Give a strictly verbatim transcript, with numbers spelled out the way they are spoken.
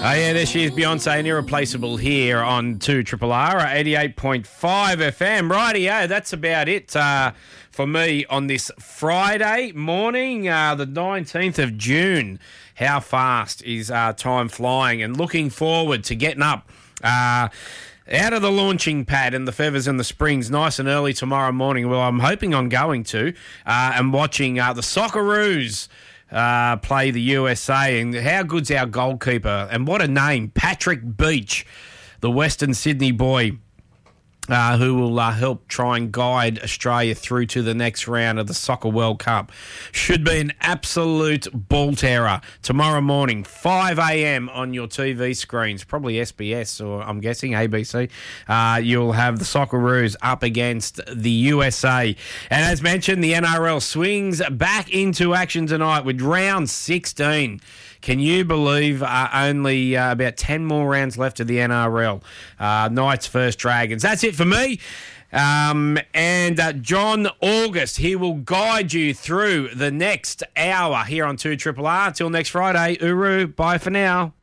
Oh, yeah, there she is, Beyonce and Irreplaceable here on two Triple R, eighty-eight point five F M. Rightio, that's about it uh, for me on this Friday morning, uh, the nineteenth of June. How fast is uh, time flying, and looking forward to getting up uh, out of the launching pad and the Feathers and the Springs nice and early tomorrow morning. Well, I'm hoping on going to uh, and watching uh, the Socceroos Uh, play the U S A, and how good's our goalkeeper, and what a name, Patrick Beach, the Western Sydney boy, uh, who will uh, help try and guide Australia through to the next round of the Soccer World Cup. Should be an absolute ball terror tomorrow morning, five a.m. on your T V screens, probably S B S or I'm guessing A B C. Uh, you'll have the Socceroos up against the U S A. And as mentioned, the N R L swings back into action tonight with round sixteen. Can you believe uh, only uh, about ten more rounds left of the N R L? Uh, Knights versus Dragons. That's it for me. Um, and uh, John August, he will guide you through the next hour here on two Triple R. Until next Friday, Uru, bye for now.